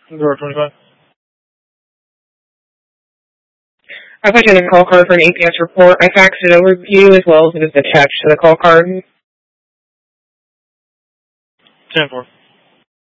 025. I put in a call card for an APS report. I faxed it over to you as well as it is attached to the call card. 10-4.